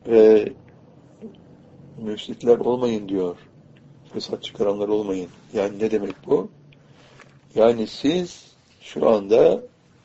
ve müfsitler olmayın diyor. Fesat çıkaranlar olmayın. Yani ne demek bu? Yani siz şu anda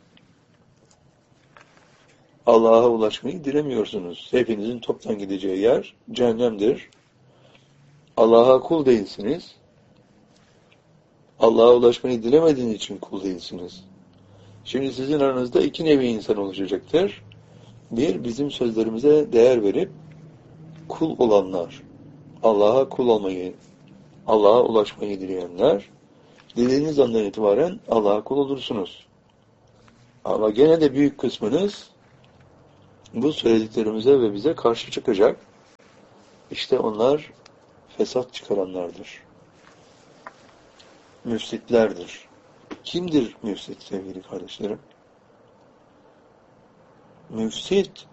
Allah'a ulaşmayı dilemiyorsunuz. Hepinizin toptan gideceği yer cehennemdir. Allah'a kul değilsiniz. Allah'a ulaşmayı dilemediğiniz için kul değilsiniz. Şimdi sizin aranızda iki nevi insan oluşacaktır. Bir, bizim sözlerimize değer verip kul olanlar. Allah'a kul olmayı, Allah'a ulaşmayı dileyenler. Dilediğiniz andan itibaren Allah'a kul olursunuz. Ama gene de büyük kısmınız bu söylediklerimize ve bize karşı çıkacak. İşte onlar fesat çıkaranlardır. Müfsitlerdir. Kimdir müfsit sevgili kardeşlerim? Müfsit,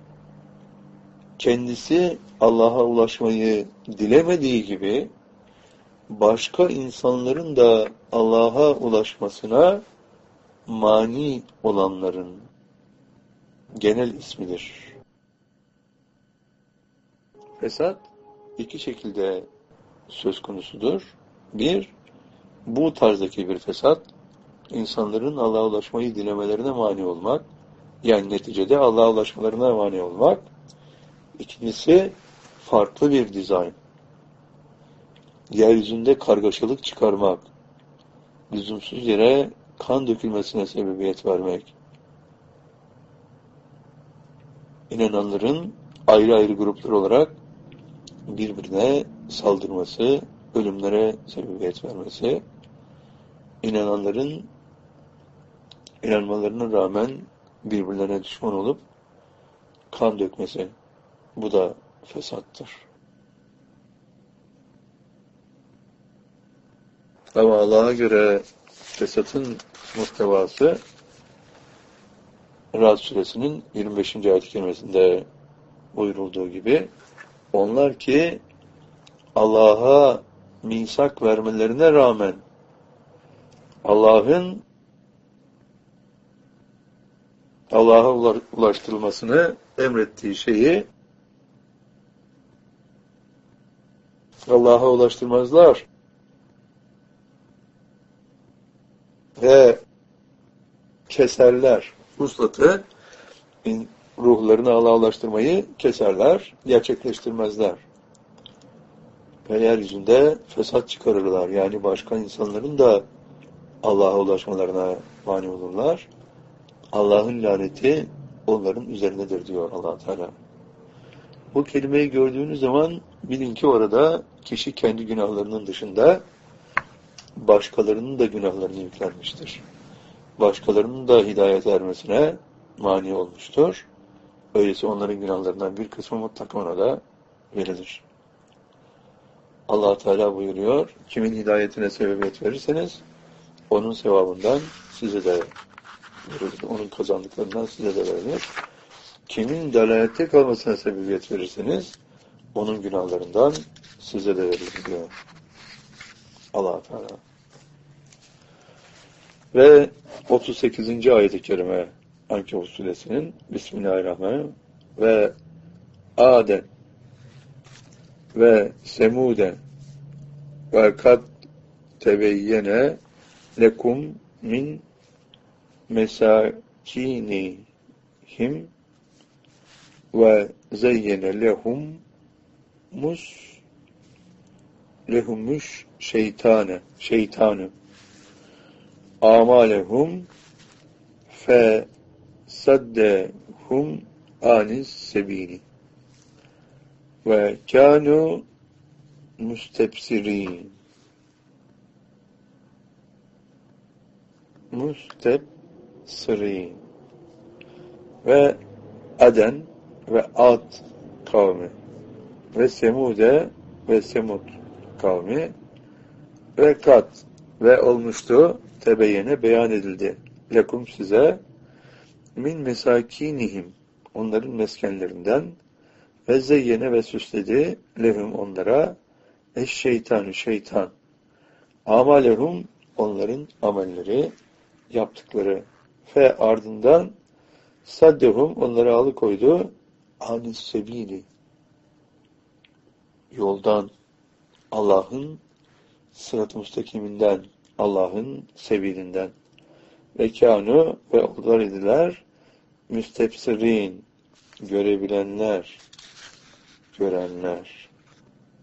kendisi Allah'a ulaşmayı dilemediği gibi başka insanların da Allah'a ulaşmasına mani olanların genel ismidir. Fesat iki şekilde söz konusudur. Bir, bu tarzdaki bir fesat, insanların Allah'a ulaşmayı dilemelerine mani olmak, yani neticede Allah'a ulaşmalarına mani olmak. İkincisi, farklı bir dizayn. Yeryüzünde kargaşalık çıkarmak, lüzumsuz yere kan dökülmesine sebebiyet vermek, inananların ayrı ayrı gruplar olarak birbirine saldırması, ölümlere sebebiyet vermesi, inananların inanmalarına rağmen birbirlerine düşman olup kan dökmesi. Bu da fesattır. Ama Allah'a göre fesatın muhtevası Ra'd suresinin 25. ayet-i kerimesinde buyurulduğu gibi, onlar ki Allah'a misak vermelerine rağmen Allah'ın Allah'a ulaştırılmasını emrettiği şeyi Allah'a ulaştırmazlar ve keserler. Vuslatı, ruhlarını Allah'a ulaştırmayı keserler, gerçekleştirmezler. Ve yeryüzünde fesat çıkarırlar. Yani başka insanların da Allah'a ulaşmalarına mani olurlar. Allah'ın laneti onların üzerindedir diyor Allah Teala. Bu kelimeyi gördüğünüz zaman bilin ki orada kişi kendi günahlarının dışında başkalarının da günahlarını yüklenmiştir. Başkalarının da hidayet ermesine mani olmuştur. Öyleyse onların günahlarından bir kısmı mutlaka ona da verilir. Allah Teala buyuruyor, kimin hidayetine sebebiyet verirseniz onun sevabından size de verilir. Onun kazandıklarından size de verilir. Kimin dalalette kalmasına sebebiyet verirseniz onun günahlarından size de verilir diyor Allah Teala. Ve 38. ayet-i kerime Ankebut suresinin Bismillahirrahmanirrahim ve Aden ve Semuden ve kad tebeyyene lekum min mesakinihim ve zeyyene lehumuş şeytanı amalehum fe saddehum anis sebili ve kânû müstebsirîn ve Aden ve Ad kavmi ve Semude ve Semud kavmi ve Kad ve olmuştu tebeyyene beyan edildi. Lekum size min mesakinihim onların meskenlerinden ve zeyyene ve süsledi lehum onlara şeytan amalehum onların amelleri yaptıkları ardından saddehum onları alıkoydu anis sebili yoldan, Allah'ın sırat-ı müstakiminden, Allah'ın sebilinden. Ve kânû ve oldular idiler müstebsirin, görebilenler, görenler.